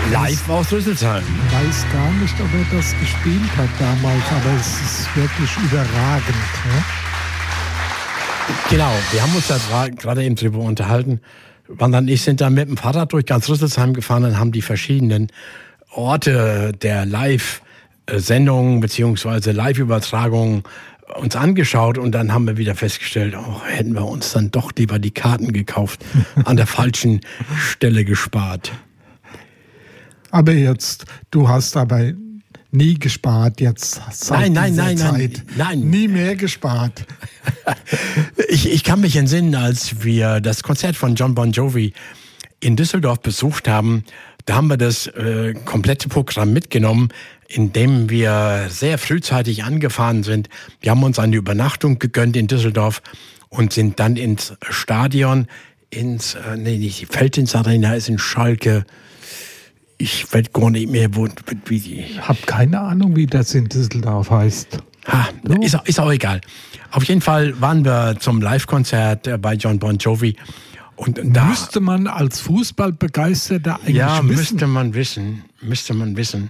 Live aus Rüsselsheim. Ich weiß gar nicht, ob er das gespielt hat damals, aber es ist wirklich überragend. Ne? Genau, wir haben uns da gerade eben drüber unterhalten. Wanda und ich sind dann mit dem Fahrrad durch ganz Rüsselsheim gefahren und haben die verschiedenen Orte der Live-Sendungen bzw. Live-Übertragungen uns angeschaut und dann haben wir wieder festgestellt, hätten wir uns dann doch lieber die Karten gekauft, an der falschen Stelle gespart. Aber jetzt, du hast aber nie gespart jetzt seit dieser Zeit. Nein. Nie mehr gespart. Ich kann mich entsinnen, als wir das Konzert von Jon Bon Jovi in Düsseldorf besucht haben, da haben wir das komplette Programm mitgenommen, indem wir sehr frühzeitig angefahren sind. Wir haben uns eine Übernachtung gegönnt in Düsseldorf und sind dann ins Stadion, nicht die Feldins Arena ist in Schalke. Ich weiß gar nicht mehr, wie die. Ich habe keine Ahnung, wie das in Düsseldorf heißt. Ist auch egal. Auf jeden Fall waren wir zum Live-Konzert bei Jon Bon Jovi. Und da müsste man als Fußballbegeisterter eigentlich wissen. Müsste man wissen.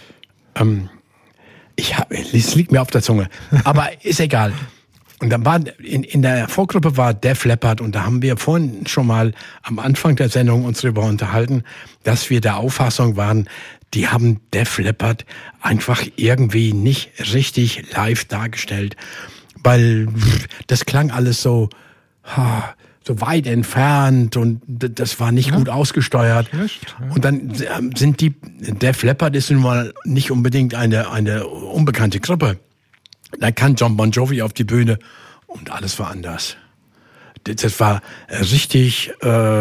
Es liegt mir auf der Zunge. Aber ist egal. Und dann war in der Vorgruppe war Def Leppard und da haben wir vorhin schon mal am Anfang der Sendung uns darüber unterhalten, dass wir der Auffassung waren, die haben Def Leppard einfach irgendwie nicht richtig live dargestellt, weil das klang alles so weit entfernt und das war nicht gut ausgesteuert. Schlecht, ja. Und dann sind Def Leppard ist nun mal nicht unbedingt eine unbekannte Gruppe. Dann kam Jon Bon Jovi auf die Bühne und alles war anders. Das war richtig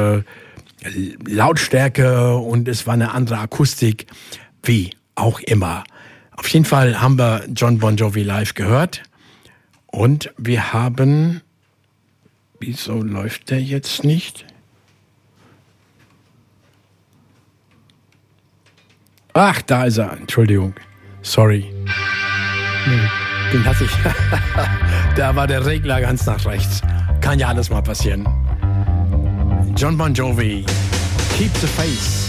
Lautstärke und es war eine andere Akustik, wie auch immer. Auf jeden Fall haben wir Jon Bon Jovi live gehört und wir haben... Wieso läuft der jetzt nicht? Ach, da ist er. Entschuldigung. Sorry. Den hatte ich. Da war der Regler ganz nach rechts. Kann ja alles mal passieren. Jon Bon Jovi. Keep the Faith.